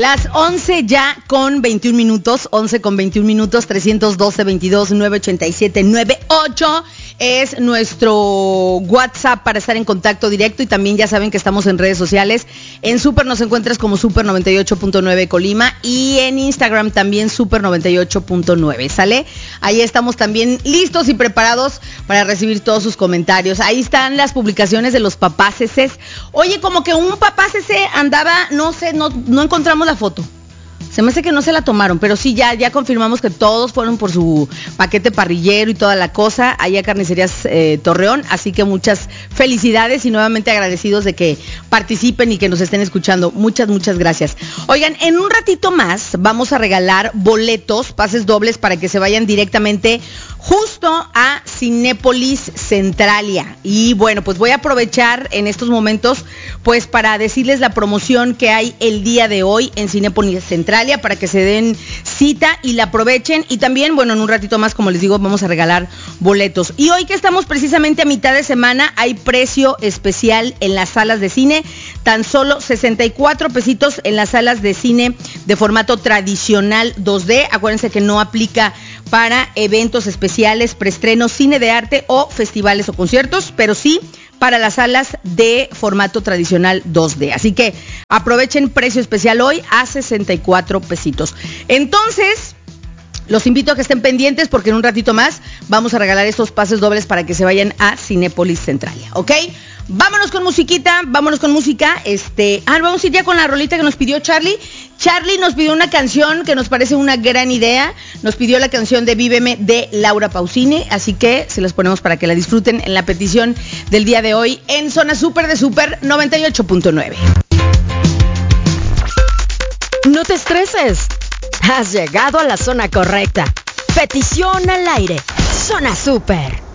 Las 11 ya con 21 minutos, 11 con 21 minutos, 312-22-987-98 es nuestro WhatsApp para estar en contacto directo y también ya saben que estamos en redes sociales. En Super nos encuentras como Super 98.9 Colima y en Instagram también Super 98.9, ¿sale? Ahí estamos también listos y preparados para recibir todos sus comentarios. Ahí están las publicaciones de los papaceses. Oye, como que un papacese andaba, no sé, no encontramos la foto. Se me hace que no se la tomaron, pero sí, ya confirmamos que todos fueron por su paquete parrillero y toda la cosa, allá a Carnicerías Torreón, así que muchas felicidades y nuevamente agradecidos de que participen y que nos estén escuchando. Muchas gracias. Oigan, en un ratito más vamos a regalar boletos, pases dobles para que se vayan directamente justo a Cinépolis Centralia. Y bueno, pues voy a aprovechar en estos momentos pues para decirles la promoción que hay el día de hoy en Cinépolis Centralia para que se den cita y la aprovechen. Y también, bueno, en un ratito más, como les digo, vamos a regalar boletos. Y hoy que estamos precisamente a mitad de semana, hay precio especial en las salas de cine. Tan solo 64 pesitos en las salas de cine de formato tradicional 2D. Acuérdense que no aplica para eventos especiales, preestrenos, cine de arte o festivales o conciertos, pero sí para las salas de formato tradicional 2D. Así que aprovechen precio especial hoy a 64 pesitos. Entonces, los invito a que estén pendientes porque en un ratito más vamos a regalar estos pases dobles para que se vayan a Cinépolis Centralia, ¿ok? Vámonos con musiquita, vámonos con música. Vamos a ir ya con la rolita que nos pidió Charlie. Charlie nos pidió una canción que nos parece una gran idea. Nos pidió la canción de Víveme de Laura Pausini, así que se las ponemos para que la disfruten en la petición del día de hoy en Zona Super de Super 98.9. No te estreses. Has llegado a la zona correcta. Petición al aire. Zona Super.